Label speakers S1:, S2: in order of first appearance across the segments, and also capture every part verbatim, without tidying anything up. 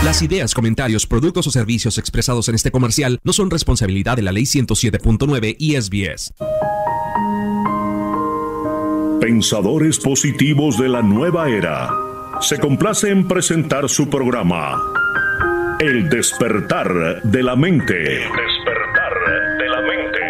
S1: Las ideas, comentarios, productos o servicios expresados en este comercial no son responsabilidad de la Ley ciento siete punto nueve y S B S.
S2: Pensadores positivos de la nueva era. Se complace en presentar su programa El despertar de la mente. El despertar de la mente.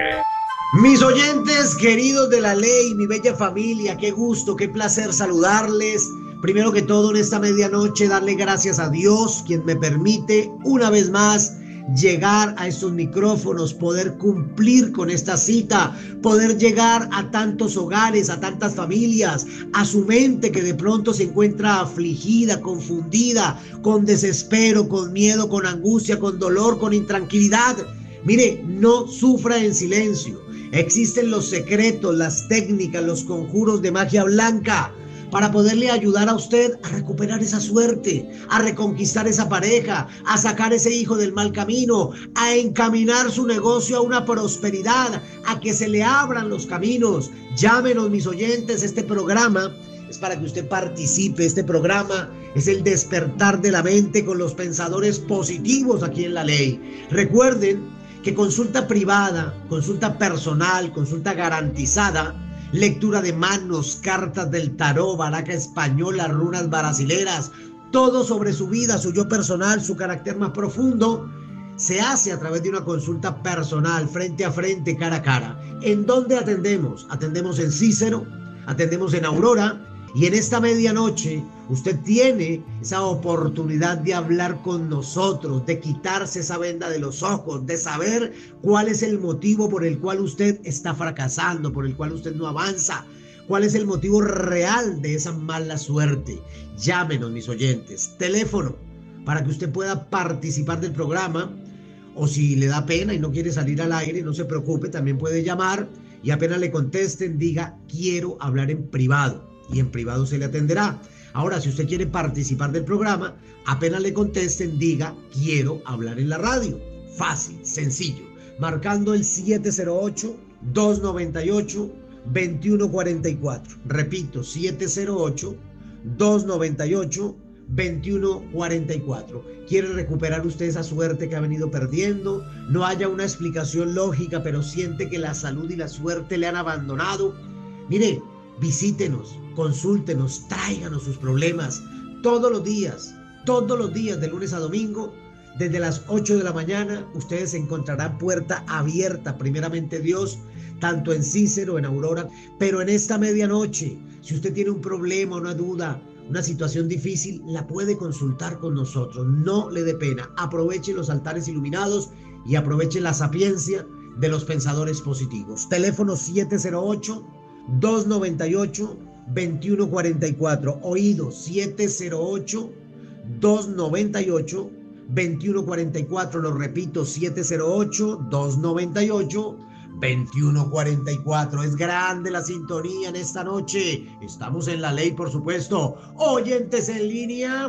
S3: Mis oyentes queridos de la ley, mi bella familia, qué gusto, qué placer saludarles. Primero que todo, en esta medianoche, darle gracias a Dios, quien me permite una vez más llegar a estos micrófonos, poder cumplir con esta cita, poder llegar a tantos hogares, a tantas familias, a su mente que de pronto se encuentra afligida, confundida, con desespero, con miedo, con angustia, con dolor, con intranquilidad. Mire, no sufra en silencio. Existen los secretos, las técnicas, los conjuros de magia blanca para poderle ayudar a usted a recuperar esa suerte, a reconquistar esa pareja, a sacar ese hijo del mal camino, a encaminar su negocio a una prosperidad, a que se le abran los caminos. Llámenos, mis oyentes, este programa es para que usted participe. Este programa es el despertar de la mente con los pensadores positivos aquí en la ley. Recuerden que consulta privada, consulta personal, consulta garantizada, lectura de manos, cartas del tarot, baraja española, runas brasileras, todo sobre su vida, su yo personal, su carácter más profundo, se hace a través de una consulta personal, frente a frente, cara a cara. ¿En dónde atendemos? Atendemos en Cícero, atendemos en Aurora, y en esta medianoche usted tiene esa oportunidad de hablar con nosotros, de quitarse esa venda de los ojos, de saber cuál es el motivo por el cual usted está fracasando, por el cual usted no avanza, cuál es el motivo real de esa mala suerte. Llámenos, mis oyentes. Teléfono para que usted pueda participar del programa, o si le da pena y no quiere salir al aire, no se preocupe, también puede llamar y apenas le contesten, diga quiero hablar en privado. Y en privado se le atenderá. Ahora, si usted quiere participar del programa, apenas le contesten, diga quiero hablar en la radio. Fácil, sencillo, marcando el siete cero ocho, dos nueve ocho, dos uno cuatro cuatro. Repito, siete cero ocho, dos nueve ocho, dos uno cuatro cuatro. ¿Quiere recuperar usted esa suerte que ha venido perdiendo? No haya una explicación lógica, pero siente que la salud y la suerte le han abandonado. Mire, visítenos, consúltenos, tráiganos sus problemas todos los días, todos los días de lunes a domingo, desde las ocho de la mañana. Ustedes encontrarán puerta abierta, primeramente Dios, tanto en Cícero, en Aurora, pero en esta medianoche, si usted tiene un problema, una duda, una situación difícil, la puede consultar con nosotros. No le dé pena, aproveche los altares iluminados y aproveche la sapiencia de los pensadores positivos. Teléfono siete cero ocho, dos nueve ocho, dos uno cuatro cuatro. Oído, siete cero ocho, dos nueve ocho, dos uno cuatro cuatro. Lo repito, siete cero ocho, dos nueve ocho, dos uno cuatro cuatro. Es grande la sintonía en esta noche. Estamos en la ley, por supuesto. Oyentes en línea.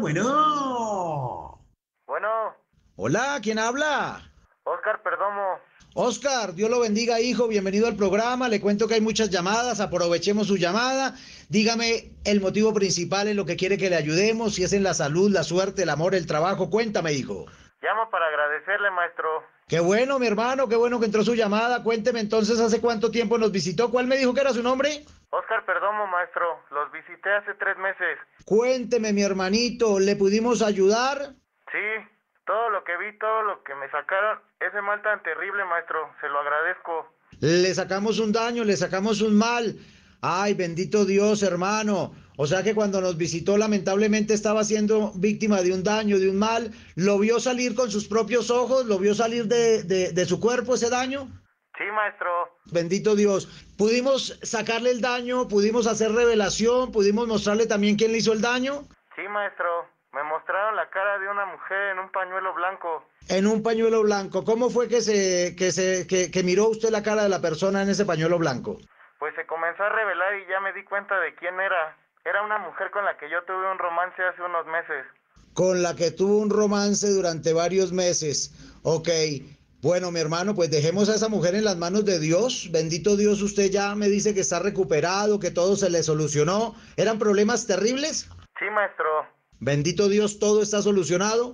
S3: Bueno.
S4: Bueno.
S5: Hola, ¿quién habla?
S4: Oscar Perdomo.
S5: Oscar, Dios lo bendiga, hijo, bienvenido al programa. Le cuento que hay muchas llamadas, aprovechemos su llamada. Dígame el motivo principal en lo que quiere que le ayudemos, si es en la salud, la suerte, el amor, el trabajo. Cuéntame, hijo.
S4: Llamo para agradecerle, maestro.
S5: Qué bueno, mi hermano, qué bueno que entró su llamada. Cuénteme entonces, ¿hace cuánto tiempo nos visitó? ¿Cuál me dijo que era su nombre?
S4: Oscar Perdomo, maestro. Los visité hace tres meses.
S5: Cuénteme, mi hermanito, ¿le pudimos ayudar?
S4: Sí. Todo lo que vi, todo lo que me sacaron, ese mal tan terrible, maestro, se lo agradezco.
S5: Le sacamos un daño, le sacamos un mal. Ay, bendito Dios, hermano. O sea que cuando nos visitó, lamentablemente estaba siendo víctima de un daño, de un mal. ¿Lo vio salir con sus propios ojos? ¿Lo vio salir de, de, de su cuerpo ese daño?
S4: Sí, maestro.
S5: Bendito Dios. ¿Pudimos sacarle el daño? ¿Pudimos hacer revelación? ¿Pudimos mostrarle también quién le hizo el daño?
S4: Sí, maestro. Me mostraron la cara de una mujer en un pañuelo blanco.
S5: En un pañuelo blanco. ¿Cómo fue que se que se que, que miró usted la cara de la persona en ese pañuelo blanco?
S4: Pues se comenzó a revelar y ya me di cuenta de quién era. Era una mujer con la que yo tuve un romance hace unos meses.
S5: Con la que tuvo un romance durante varios meses. Ok. Bueno, mi hermano, pues dejemos a esa mujer en las manos de Dios. Bendito Dios, usted ya me dice que está recuperado, que todo se le solucionó. ¿Eran problemas terribles?
S4: Sí, maestro.
S5: Bendito Dios, ¿todo está solucionado?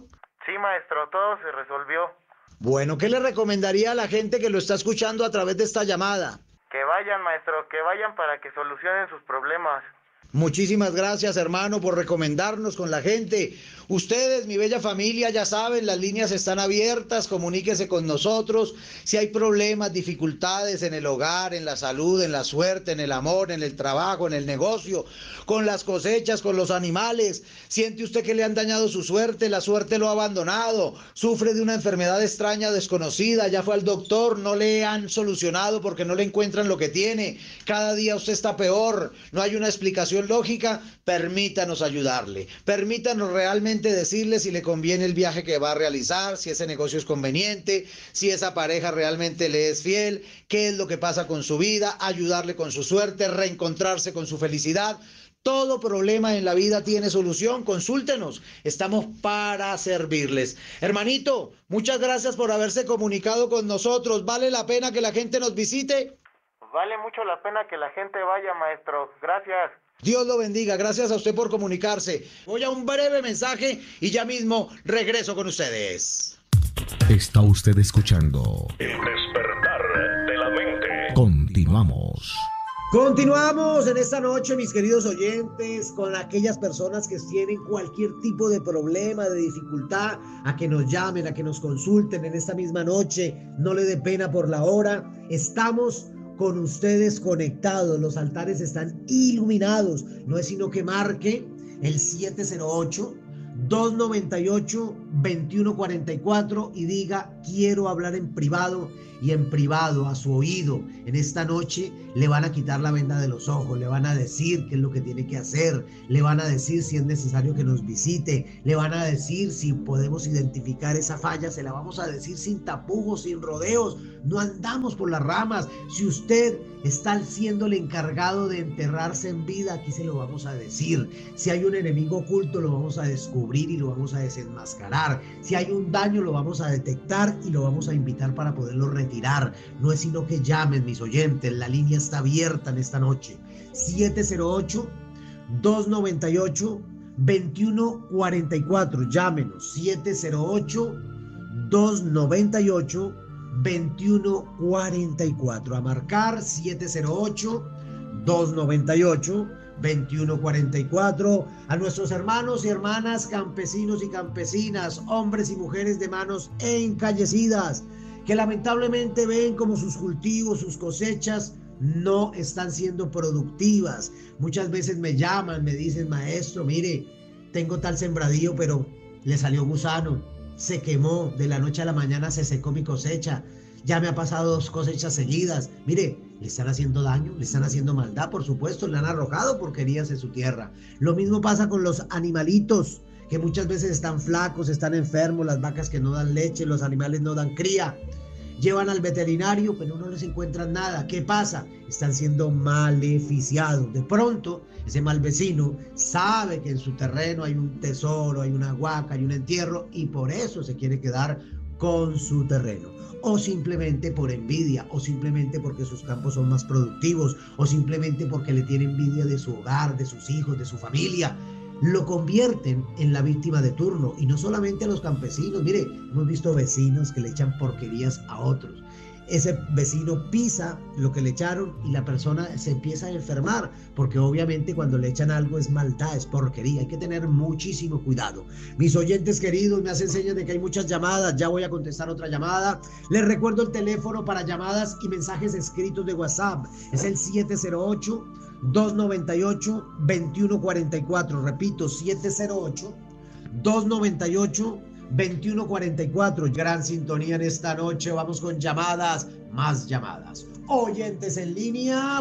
S4: Sí, maestro, todo se resolvió.
S5: Bueno, ¿qué le recomendaría a la gente que lo está escuchando a través de esta llamada?
S4: Que vayan, maestro, que vayan para que solucionen sus problemas.
S5: Muchísimas gracias, hermano, por recomendarnos con la gente. Ustedes, mi bella familia, ya saben, las líneas están abiertas, comuníquese con nosotros. Si hay problemas, dificultades en el hogar, en la salud, en la suerte, en el amor, en el trabajo, en el negocio, con las cosechas, con los animales. Siente usted que le han dañado su suerte, la suerte lo ha abandonado. Sufre de una enfermedad extraña, desconocida, ya fue al doctor, no le han solucionado porque no le encuentran lo que tiene. Cada día usted está peor, no hay una explicación lógica. Permítanos ayudarle, permítanos realmente decirle si le conviene el viaje que va a realizar, si ese negocio es conveniente, si esa pareja realmente le es fiel, qué es lo que pasa con su vida, ayudarle con su suerte, reencontrarse con su felicidad. Todo problema en la vida tiene solución, consúltenos, estamos para servirles. Hermanito, muchas gracias por haberse comunicado con nosotros. ¿Vale la pena que la gente nos visite?
S4: Vale mucho la pena que la gente vaya, maestro. Gracias.
S5: Dios lo bendiga, gracias a usted por comunicarse. Voy a un breve mensaje y ya mismo regreso con ustedes.
S1: Está usted escuchando
S2: El despertar de la mente.
S1: Continuamos.
S3: Continuamos en esta noche, mis queridos oyentes, con aquellas personas que tienen cualquier tipo de problema, de dificultad, a que nos llamen, a que nos consulten en esta misma noche. No le dé pena por la hora. Estamos con ustedes conectados, los altares están iluminados. No es sino que marque el siete cero ocho, dos noventa y ocho, veintiuno cuarenta y cuatro y diga: quiero hablar en privado. Y en privado, a su oído, en esta noche le van a quitar la venda de los ojos, le van a decir qué es lo que tiene que hacer, le van a decir si es necesario que nos visite, le van a decir si podemos identificar esa falla, se la vamos a decir sin tapujos, sin rodeos. No andamos por las ramas. Si usted está siendo el encargado de enterrarse en vida, aquí se lo vamos a decir. Si hay un enemigo oculto, lo vamos a descubrir y lo vamos a desenmascarar. Si hay un daño, lo vamos a detectar y lo vamos a invitar para poderlo retirar. No es sino que llamen, mis oyentes, la línea está abierta en esta noche. siete cero ocho, dos noventa y ocho, veintiuno cuarenta y cuatro. Llámenos, siete cero ocho, dos noventa y ocho, veintiuno cuarenta y cuatro. A marcar siete cero ocho, dos noventa y ocho, veintiuno cuarenta y cuatro. A nuestros hermanos y hermanas campesinos y campesinas, hombres y mujeres de manos encallecidas, que lamentablemente ven como sus cultivos, sus cosechas no están siendo productivas. Muchas veces me llaman, me dicen: maestro, mire, tengo tal sembradío, pero le salió gusano, se quemó, de la noche a la mañana se secó mi cosecha, ya me ha pasado dos cosechas seguidas. Mire, le están haciendo daño, le están haciendo maldad, por supuesto, le han arrojado porquerías en su tierra. Lo mismo pasa con los animalitos, que muchas veces están flacos, están enfermos, las vacas que no dan leche, los animales no dan cría. Llevan al veterinario, pero no les encuentran nada. ¿Qué pasa? Están siendo maleficiados. De pronto, ese mal vecino sabe que en su terreno hay un tesoro, hay una huaca, hay un entierro, y por eso se quiere quedar con su terreno. O simplemente por envidia, o simplemente porque sus campos son más productivos, o simplemente porque le tiene envidia de su hogar, de sus hijos, de su familia. Lo convierten en la víctima de turno, y no solamente a los campesinos. Mire, hemos visto vecinos que le echan porquerías a otros. Ese vecino pisa lo que le echaron y la persona se empieza a enfermar, porque obviamente cuando le echan algo es maldad, es porquería. Hay que tener muchísimo cuidado. Mis oyentes queridos, me hacen señas de que hay muchas llamadas. Ya voy a contestar otra llamada. Les recuerdo el teléfono para llamadas y mensajes escritos de WhatsApp. Es el siete cero ocho, dos noventa y ocho, veintiuno cuarenta y cuatro. Repito, siete cero ocho, dos noventa y ocho, veintiuno cuarenta y cuatro. Gran sintonía en esta noche. Vamos con llamadas, más llamadas. Oyentes en línea,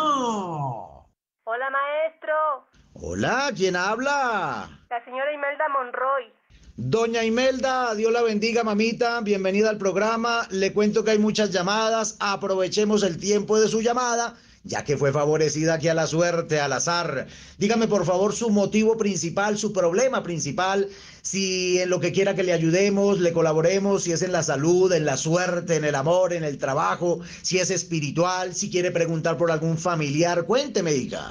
S3: bueno.
S6: Hola, maestro.
S5: Hola, ¿quién habla?
S6: La señora Imelda Monroy.
S5: Doña Imelda, Dios la bendiga, mamita. Bienvenida al programa. Le cuento que hay muchas llamadas. Aprovechemos el tiempo de su llamada, ya que fue favorecida aquí a la suerte, al azar. Dígame, por favor, su motivo principal, su problema principal, si en lo que quiera que le ayudemos, le colaboremos, si es en la salud, en la suerte, en el amor, en el trabajo, si es espiritual, si quiere preguntar por algún familiar. Cuénteme, hija.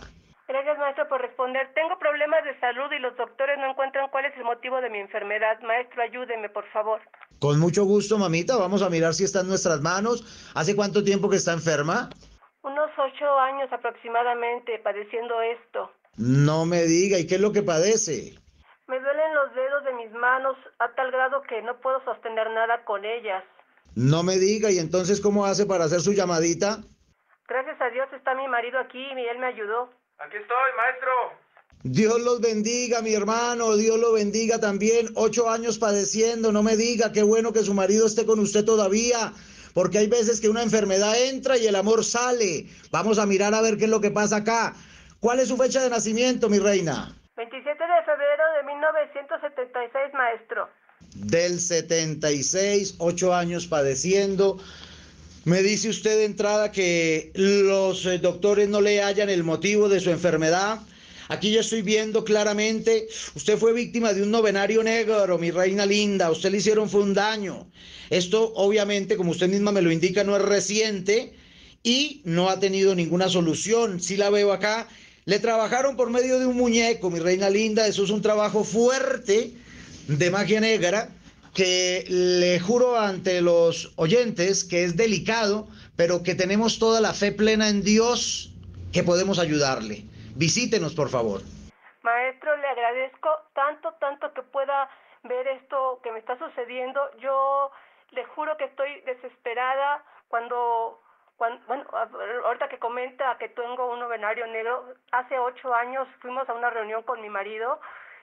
S6: Gracias, maestro, por responder. Tengo problemas de salud y los doctores no encuentran cuál es el motivo de mi enfermedad. Maestro, ayúdeme, por favor.
S5: Con mucho gusto, mamita. Vamos a mirar si está en nuestras manos. ¿Hace cuánto tiempo que está enferma?
S6: Unos ocho años aproximadamente padeciendo esto.
S5: No me diga. ¿Y qué es lo que padece?
S6: Me duelen los dedos de mis manos a tal grado que no puedo sostener nada con ellas.
S5: No me diga. ¿Y entonces cómo hace para hacer su llamadita?
S6: Gracias a Dios está mi marido aquí y él me ayudó.
S4: Aquí estoy, maestro.
S5: Dios los bendiga, mi hermano, Dios lo bendiga también. Ocho años padeciendo, no me diga, qué bueno que su marido esté con usted todavía, porque hay veces que una enfermedad entra y el amor sale. Vamos a mirar a ver qué es lo que pasa acá. ¿Cuál es su fecha de nacimiento, mi reina?
S6: veintisiete de febrero de mil novecientos setenta y seis, maestro.
S5: Del setenta y seis, ocho años padeciendo. Me dice usted de entrada que los eh, doctores no le hallan el motivo de su enfermedad. Aquí ya estoy viendo claramente, usted fue víctima de un novenario negro, mi reina linda, a usted le hicieron fue un daño. Esto obviamente, como usted misma me lo indica, no es reciente y no ha tenido ninguna solución. Sí la veo acá. Le trabajaron por medio de un muñeco, mi reina linda, eso es un trabajo fuerte de magia negra, que le juro ante los oyentes que es delicado, pero que tenemos toda la fe plena en Dios que podemos ayudarle. Visítenos, por favor.
S6: Maestro, le agradezco tanto, tanto que pueda ver esto que me está sucediendo. Yo le juro que estoy desesperada cuando, cuando bueno, ahorita que comenta que tengo un novenario negro, hace ocho años fuimos a una reunión con mi marido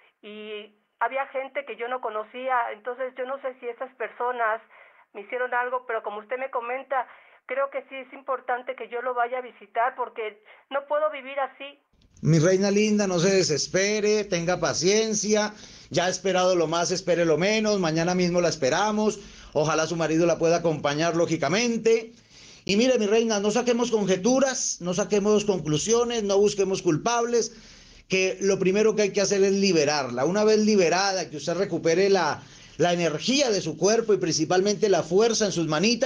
S6: y había gente que yo no conocía, entonces yo no sé si esas personas me hicieron algo, pero como usted me comenta, creo que sí es importante que yo lo vaya a visitar porque no puedo vivir así.
S5: Mi reina linda, no se desespere, tenga paciencia, ya ha esperado lo más, espere lo menos, mañana mismo la esperamos, ojalá su marido la pueda acompañar lógicamente. Y mire, mi reina, no saquemos conjeturas, no saquemos conclusiones, no busquemos culpables, que lo primero que hay que hacer es liberarla. Una vez liberada, que usted recupere la, la energía de su cuerpo y principalmente la fuerza en sus manitas,